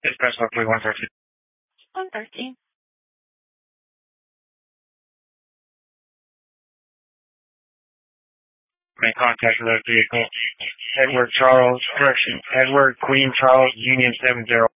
Dispatch locally 113. 113. Make contact with that vehicle. Edward Queen Charles, Union 70.